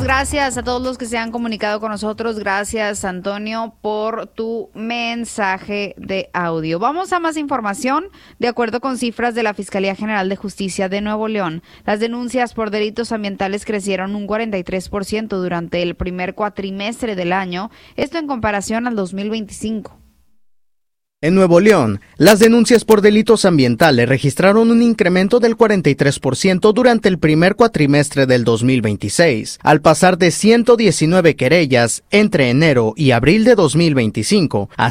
gracias a todos los que se han comunicado con nosotros. Gracias, Antonio, por tu mensaje de audio. Vamos a más información. De acuerdo con cifras de la Fiscalía General de Justicia de Nuevo León, las denuncias por delitos ambientales crecieron un 43% durante el primer cuatrimestre del año, esto en comparación al 2025. En Nuevo León, las denuncias por delitos ambientales registraron un incremento del 43% durante el primer cuatrimestre del 2026, al pasar de 119 querellas entre enero y abril de 2025 a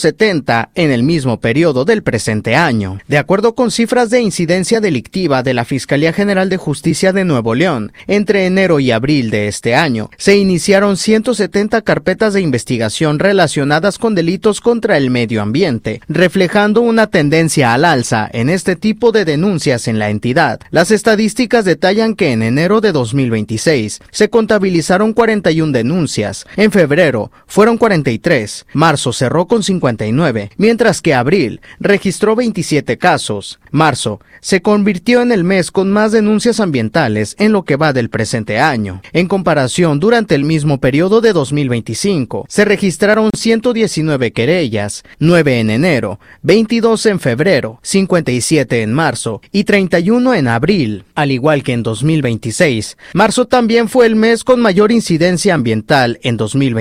170 en el mismo periodo del presente año. De acuerdo con cifras de incidencia delictiva de la Fiscalía General de Justicia de Nuevo León, entre enero y abril de este año, se iniciaron 170 carpetas de investigación relacionadas con delitos contra el medio ambiente, reflejando una tendencia al alza en este tipo de denuncias en la entidad. Las estadísticas detallan que en enero de 2026 se contabilizaron 41 denuncias, en febrero fueron 43, marzo cerró con 59, mientras que abril registró 27 casos. Marzo se convirtió en el mes con más denuncias ambientales en lo que va del presente año. En comparación, durante el mismo periodo de 2025 se registraron 119 querellas, 9 en enero, 22 en febrero, 57 en marzo y 31 en abril. Al igual que en 2026, marzo también fue el mes con mayor incidencia ambiental en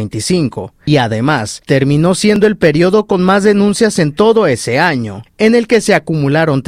2025 y además terminó siendo el periodo con más denuncias en todo ese año, en el que se acumularon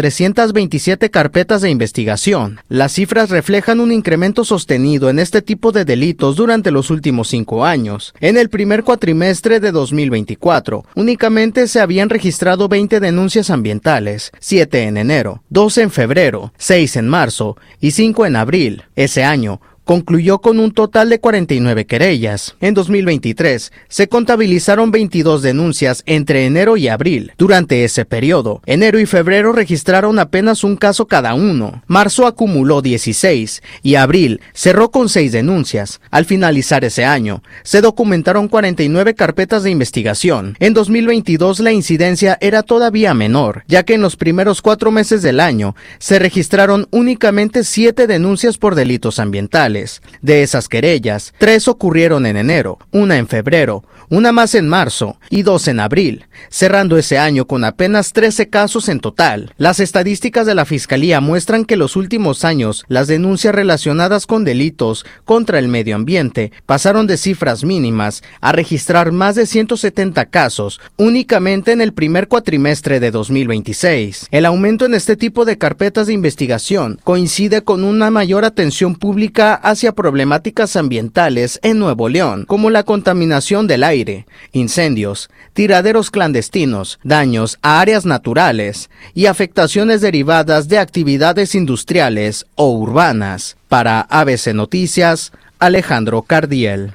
327 carpetas de investigación. Las cifras reflejan un incremento sostenido en este tipo de delitos durante los últimos 5 años. En el primer cuatrimestre de 2024, únicamente se habían registrado 20 denuncias ambientales, 7 en enero, 2 en febrero, 6 en marzo y 5 en abril. Ese año concluyó con un total de 49 querellas. En 2023 se contabilizaron 22 denuncias entre enero y abril. Durante ese periodo, enero y febrero registraron apenas un caso cada uno. Marzo acumuló 16 y abril cerró con 6 denuncias. Al finalizar ese año, se documentaron 49 carpetas de investigación. En 2022 la incidencia era todavía menor, ya que en los primeros 4 meses del año se registraron únicamente 7 denuncias por delitos ambientales. De esas querellas, 3 ocurrieron en enero, 1 en febrero, 1 más en marzo y 2 en abril, cerrando ese año con apenas 13 casos en total. Las estadísticas de la Fiscalía muestran que en los últimos años las denuncias relacionadas con delitos contra el medio ambiente pasaron de cifras mínimas a registrar más de 170 casos únicamente en el primer cuatrimestre de 2026. El aumento en este tipo de carpetas de investigación coincide con una mayor atención pública hacia problemáticas ambientales en Nuevo León, como la contaminación del aire, incendios, tiraderos clandestinos, daños a áreas naturales y afectaciones derivadas de actividades industriales o urbanas. Para ABC Noticias, Alejandro Cardiel.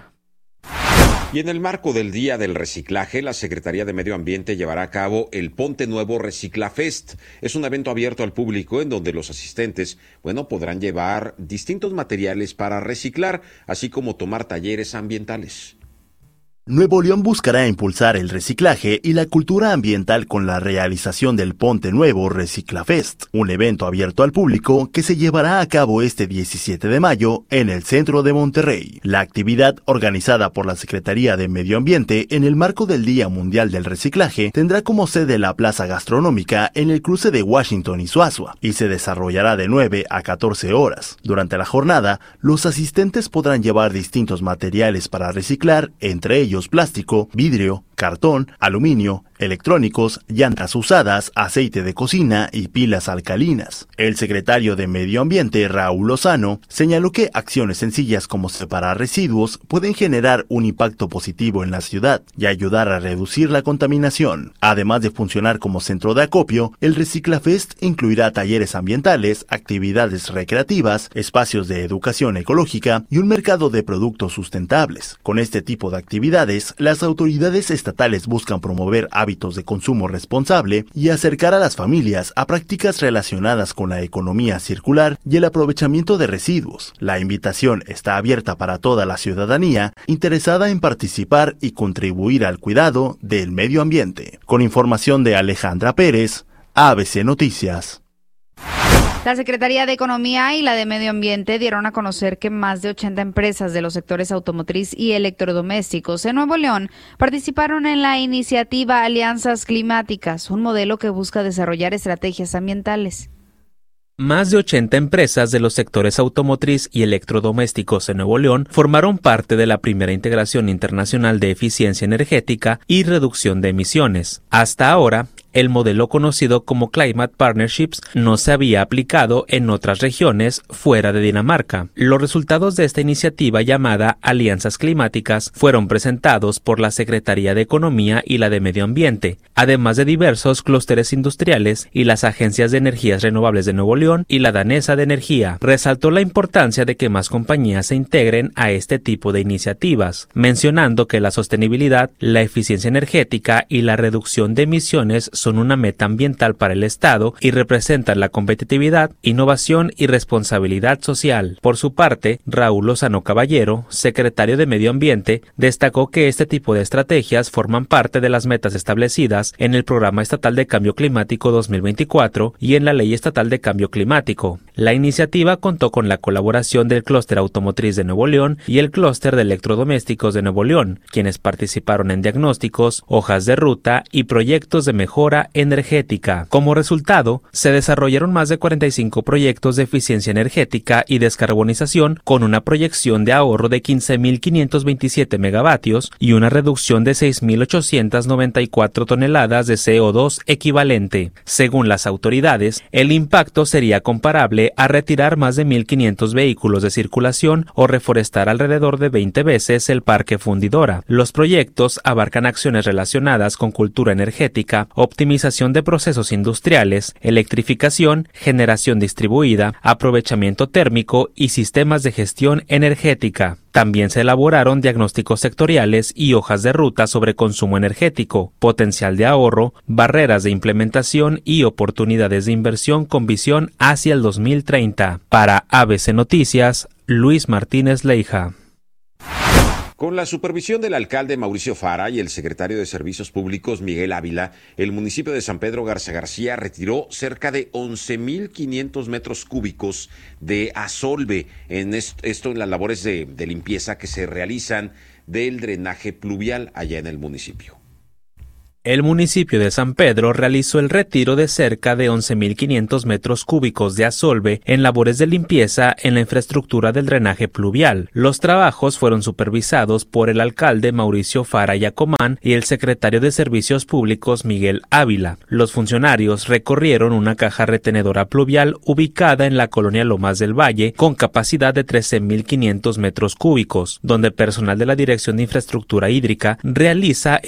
Y en el marco del Día del Reciclaje, la Secretaría de Medio Ambiente llevará a cabo el Ponte Nuevo Reciclafest. Es un evento abierto al público en donde los asistentes, podrán llevar distintos materiales para reciclar, así como tomar talleres ambientales. Nuevo León buscará impulsar el reciclaje y la cultura ambiental con la realización del Ponte Nuevo Reciclafest, un evento abierto al público que se llevará a cabo este 17 de mayo en el centro de Monterrey. La actividad, organizada por la Secretaría de Medio Ambiente en el marco del Día Mundial del Reciclaje, tendrá como sede la plaza gastronómica en el cruce de Washington y Suazua y se desarrollará de 9 a 14 horas. Durante la jornada, los asistentes podrán llevar distintos materiales para reciclar, entre ellos plástico, vidrio, cartón, aluminio, electrónicos, llantas usadas, aceite de cocina y pilas alcalinas. El secretario de Medio Ambiente, Raúl Lozano, señaló que acciones sencillas como separar residuos pueden generar un impacto positivo en la ciudad y ayudar a reducir la contaminación. Además de funcionar como centro de acopio, el Reciclafest incluirá talleres ambientales, actividades recreativas, espacios de educación ecológica y un mercado de productos sustentables. Con este tipo de actividades, las autoridades estatales buscan promover hábitos de consumo responsable y acercar a las familias a prácticas relacionadas con la economía circular y el aprovechamiento de residuos. La invitación está abierta para toda la ciudadanía interesada en participar y contribuir al cuidado del medio ambiente. Con información de Alejandra Pérez, ABC Noticias. La Secretaría de Economía y la de Medio Ambiente dieron a conocer que más de 80 empresas de los sectores automotriz y electrodomésticos en Nuevo León participaron en la iniciativa Alianzas Climáticas, un modelo que busca desarrollar estrategias ambientales. Más de 80 empresas de los sectores automotriz y electrodomésticos en Nuevo León formaron parte de la primera integración internacional de eficiencia energética y reducción de emisiones. Hasta ahora, el modelo conocido como Climate Partnerships no se había aplicado en otras regiones fuera de Dinamarca. Los resultados de esta iniciativa llamada Alianzas Climáticas fueron presentados por la Secretaría de Economía y la de Medio Ambiente, además de diversos clústeres industriales y las agencias de energías renovables de Nuevo León y la danesa de energía. Resaltó la importancia de que más compañías se integren a este tipo de iniciativas, mencionando que la sostenibilidad, la eficiencia energética y la reducción de emisiones son una meta ambiental para el Estado y representan la competitividad, innovación y responsabilidad social. Por su parte, Raúl Lozano Caballero, secretario de Medio Ambiente, destacó que este tipo de estrategias forman parte de las metas establecidas en el Programa Estatal de Cambio Climático 2024 y en la Ley Estatal de Cambio Climático. La iniciativa contó con la colaboración del Clúster Automotriz de Nuevo León y el Clúster de Electrodomésticos de Nuevo León, quienes participaron en diagnósticos, hojas de ruta y proyectos de mejora energética. Como resultado, se desarrollaron más de 45 proyectos de eficiencia energética y descarbonización con una proyección de ahorro de 15.527 megavatios y una reducción de 6.894 toneladas de CO2 equivalente. Según las autoridades, el impacto sería comparable a retirar más de 1.500 vehículos de circulación o reforestar alrededor de 20 veces el parque fundidora. Los proyectos abarcan acciones relacionadas con cultura energética, optimización de procesos industriales, electrificación, generación distribuida, aprovechamiento térmico y sistemas de gestión energética. También se elaboraron diagnósticos sectoriales y hojas de ruta sobre consumo energético, potencial de ahorro, barreras de implementación y oportunidades de inversión con visión hacia el 2030. Para ABC Noticias, Luis Martínez Leija. Con la supervisión del alcalde Mauricio Fara y el secretario de Servicios Públicos Miguel Ávila, el municipio de San Pedro Garza García retiró cerca de 11.500 metros cúbicos de asolve, esto en las labores de limpieza que se realizan del drenaje pluvial allá en el municipio. El municipio de San Pedro realizó el retiro de cerca de 11.500 metros cúbicos de asolve en labores de limpieza en la infraestructura del drenaje pluvial. Los trabajos fueron supervisados por el alcalde Mauricio Fara Yacomán y el secretario de Servicios Públicos Miguel Ávila. Los funcionarios recorrieron una caja retenedora pluvial ubicada en la colonia Lomas del Valle con capacidad de 13.500 metros cúbicos, donde personal de la Dirección de Infraestructura Hídrica realiza